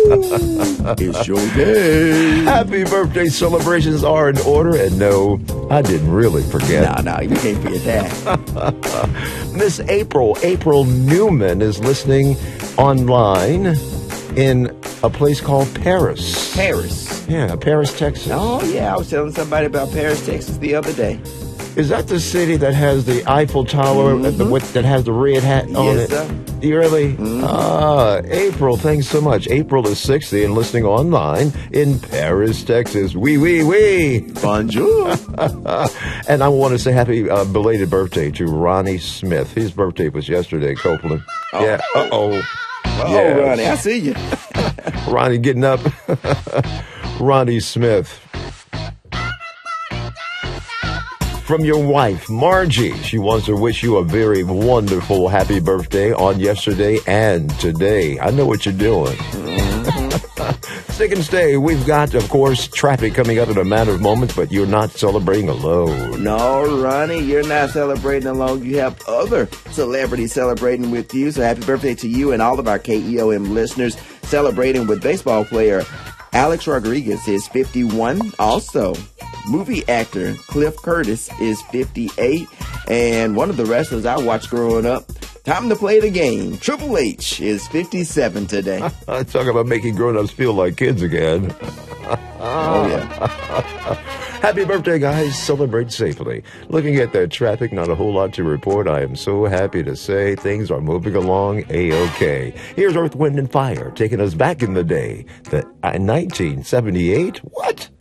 It's your day. Happy birthday celebrations are in order, and no, I didn't really forget. No, you can't forget that. Miss April Newman is listening online in a place called Paris. Paris. Yeah, Paris, Texas. Oh, yeah. I was telling somebody about Paris, Texas the other day. Is that the city that has the Eiffel Tower that has the red hat on Yes, it? sir. You really? April, thanks so much. April is 60 and listening online in Paris, Texas. Oui. Bonjour. And I want to say happy belated birthday to Ronnie Smith. His birthday was yesterday, Copeland. Oh. Yeah. Uh-oh. Oh, Yes. Ronnie, I see you. Ronnie getting up. Ronnie Smith. From your wife, Margie. She wants to wish you a very wonderful happy birthday on yesterday and today. I know what you're doing. Stick and stay. We've got, of course, traffic coming up in a matter of moments, but you're not celebrating alone. No, Ronnie, you're not celebrating alone. You have other celebrities celebrating with you. So happy birthday to you and all of our KEOM listeners celebrating with baseball player Alex Rodriguez is 51. Also, movie actor Cliff Curtis is 58. And one of the wrestlers I watched growing up, time to play the game, Triple H is 57 today. Talk about making grown-ups feel like kids again. Oh, yeah. Happy birthday, guys. Celebrate safely. Looking at that traffic, not a whole lot to report. I am so happy to say things are moving along A-OK. Here's Earth, Wind, and Fire taking us back in the day. The 1978? What?